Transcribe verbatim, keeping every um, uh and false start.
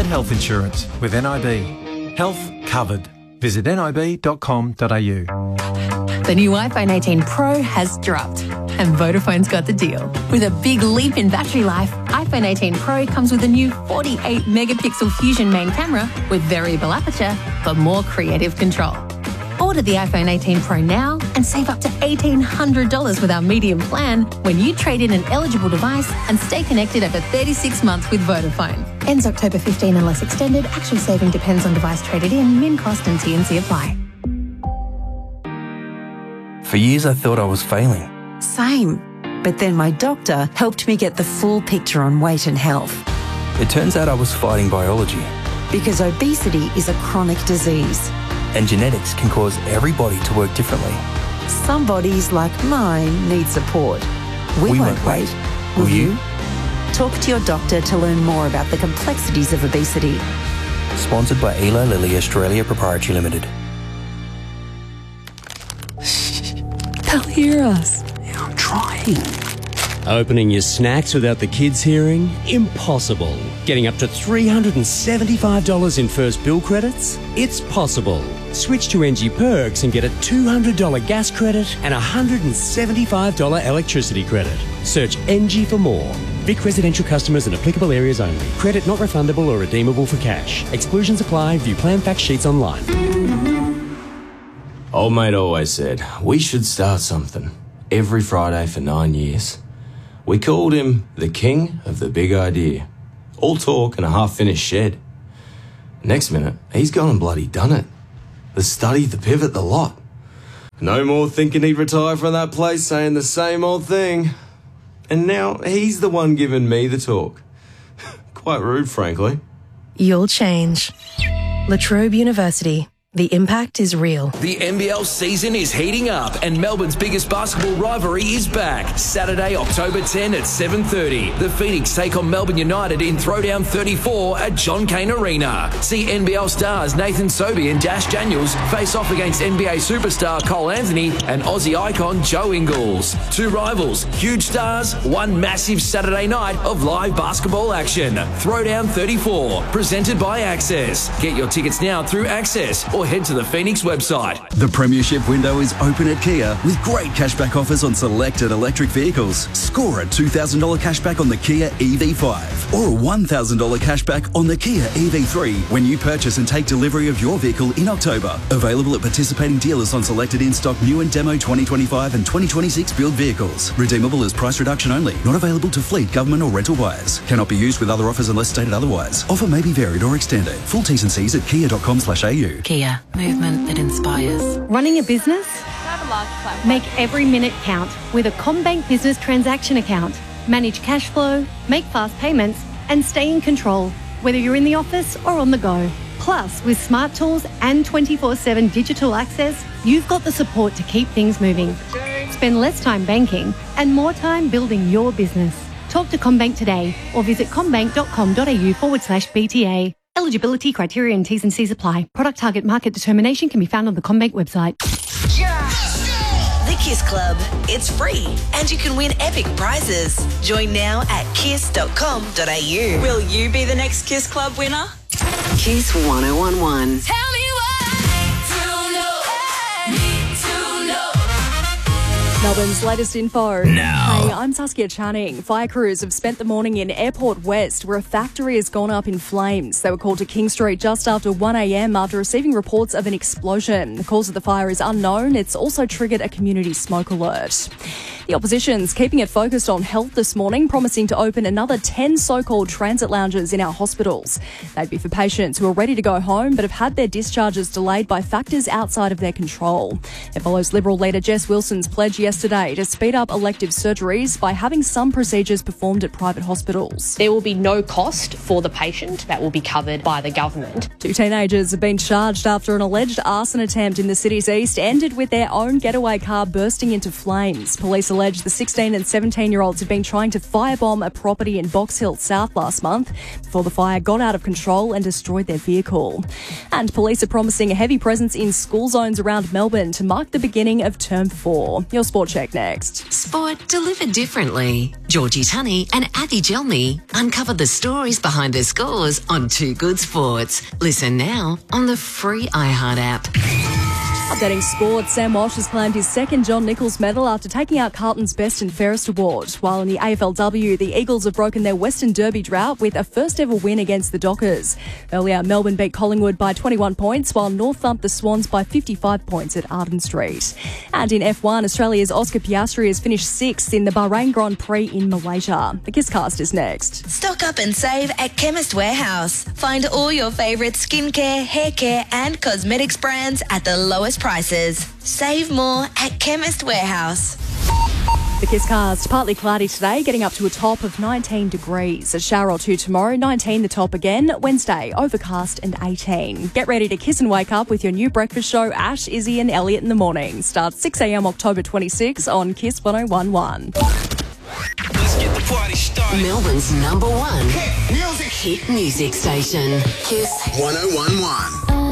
health insurance with N I B. Health covered. Visit nib dot com dot a u. The new iPhone eighteen Pro has dropped, and Vodafone's got the deal. With a big leap in battery life, iPhone eighteen Pro comes with a new forty-eight megapixel Fusion main camera with variable aperture for more creative control. Order the iPhone eighteen Pro now and save up to eighteen hundred dollars with our medium plan when you trade in an eligible device and stay connected over thirty-six months with Vodafone. Ends October fifteenth unless extended. Actual saving depends on device traded in. Min cost and T and C apply. For years I thought I was failing. Same. But then my doctor helped me get the full picture on weight and health. It turns out I was fighting biology. Because obesity is a chronic disease. And genetics can cause every body to work differently. Some bodies, like mine, need support. We, we won't, won't wait. wait. Will Will you? you? Talk to your doctor to learn more about the complexities of obesity. Sponsored by Eli Lilly Australia Proprietary Limited. They'll hear us. Yeah, I'm trying. Opening your snacks without the kids hearing? Impossible. Getting up to three hundred seventy-five dollars in first bill credits? It's possible. Switch to N G Perks and get a two hundred dollars gas credit and a one hundred seventy-five dollars electricity credit. Search N G for more. Vic residential customers in applicable areas only. Credit not refundable or redeemable for cash. Exclusions apply. View plan fact sheets online. Old mate always said, we should start something. Every Friday for nine years. We called him the king of the big idea. All talk and a half-finished shed. Next minute, he's gone and bloody done it. The study, the pivot, the lot. No more thinking he'd retire from that place saying the same old thing. And now he's the one giving me the talk. Quite rude, frankly. You'll change. La Trobe University. The impact is real. The N B L season is heating up and Melbourne's biggest basketball rivalry is back. Saturday, October tenth at seven thirty. The Phoenix take on Melbourne United in Throwdown thirty-four at John Cain Arena. See N B L stars Nathan Sobey and Dash Daniels face off against N B A superstar Cole Anthony and Aussie icon Joe Ingles. Two rivals, huge stars, one massive Saturday night of live basketball action. Throwdown thirty-four, presented by Access. Get your tickets now through Access or head to the Phoenix website. The Premiership window is open at Kia with great cashback offers on selected electric vehicles. Score a two thousand dollars cashback on the Kia E V five or a one thousand dollars cashback on the Kia E V three when you purchase and take delivery of your vehicle in October. Available at participating dealers on selected in-stock new and demo twenty twenty-five and twenty twenty-six build vehicles. Redeemable as price reduction only. Not available to fleet, government or rental buyers. Cannot be used with other offers unless stated otherwise. Offer may be varied or extended. Full T's and C's at kia dot com slash a u. Kia. Movement that inspires. Running a business? Make every minute count with a CommBank Business Transaction Account. Manage cash flow, make fast payments, and stay in control, whether you're in the office or on the go. Plus, with smart tools and twenty-four seven digital access, you've got the support to keep things moving. Spend less time banking and more time building your business. Talk to CommBank today or visit commbank.com.au forward slash BTA. Eligibility criteria and T's and C's apply. Product target market determination can be found on the CommBank website. The Kiss Club. It's free and you can win epic prizes. Join now at kiss dot com dot a u. Will you be the next Kiss Club winner? Kiss one oh one one. Tell me Melbourne's latest info. Now. Hey, I'm Saskia Channing. Fire crews have spent the morning in Airport West, where a factory has gone up in flames. They were called to King Street just after one a m after receiving reports of an explosion. The cause of the fire is unknown. It's also triggered a community smoke alert. The opposition's keeping it focused on health this morning, promising to open another ten so-called transit lounges in our hospitals. They'd be for patients who are ready to go home but have had their discharges delayed by factors outside of their control. It follows Liberal leader Jess Wilson's pledge yesterday to speed up elective surgeries by having some procedures performed at private hospitals. There will be no cost for the patient. That will be covered by the government. Two teenagers have been charged after an alleged arson attempt in the city's east ended with their own getaway car bursting into flames. Police allege the sixteen and seventeen-year-olds had been trying to firebomb a property in Box Hill South last month before the fire got out of control and destroyed their vehicle. And police are promising a heavy presence in school zones around Melbourne to mark the beginning of term four. Your Sport Check next. Sport delivered differently. Georgie Tunney and Athy Gelmy uncover the stories behind the scores on Two Good Sports. Listen now on the free iHeart app. Updating sport, Sam Walsh has claimed his second John Nichols medal after taking out Carlton's Best and Fairest award. While in the A F L W, the Eagles have broken their Western Derby drought with a first ever win against the Dockers. Earlier, Melbourne beat Collingwood by twenty-one points, while North thumped the Swans by fifty-five points at Arden Street. And in F one, Australia's Oscar Piastri has finished sixth in the Bahrain Grand Prix in Malaysia. The Kisscast is next. Stock up and save at Chemist Warehouse. Find all your favourite skincare, hair care and cosmetics brands at the lowest prices. Save more at Chemist Warehouse. The Kisscast, partly cloudy today, getting up to a top of nineteen degrees. A shower or two tomorrow, nineteen the top again. Wednesday, overcast and eighteen. Get ready to kiss and wake up with your new breakfast show, Ash, Izzy and Elliot in the morning. Starts six a.m. October twenty-sixth on Kiss one oh one one. Let's get the party started. Melbourne's number one hit music, hit music station. Kiss one oh one one.